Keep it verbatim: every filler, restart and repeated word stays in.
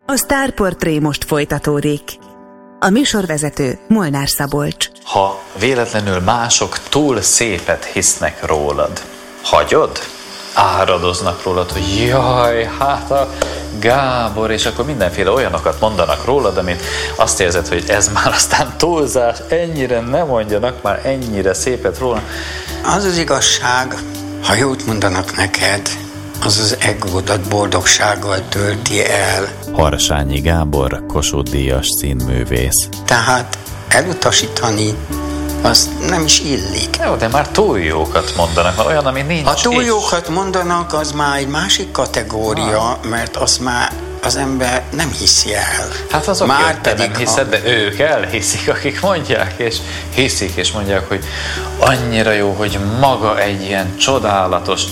A Sztárportré most folytatódik. A műsorvezető Molnár Szabolcs. Ha véletlenül mások túl szépet hisznek rólad, hagyod? Áradoznak rólad, hogy jaj, hát a Gábor, és akkor mindenféle olyanokat mondanak rólad, amit azt érzed, hogy ez már aztán túlzás, ennyire ne mondjanak már ennyire szépet róla. Az az igazság, ha jót mondanak neked, az az egódat boldogsággal tölti el. Harsányi Gábor, Kossuth-díjas színművész. Tehát elutasítani, az nem is illik. Jó, de már túl jókat mondanak, mert olyan, ami nincs. Ha túl is. jókat mondanak, az már egy másik kategória, ha. Mert azt már az ember nem hiszi el. Hát azok már te nem hiszed, a... de ők elhiszik, akik mondják, és hiszik, és mondják, hogy annyira jó, hogy maga egy ilyen csodálatos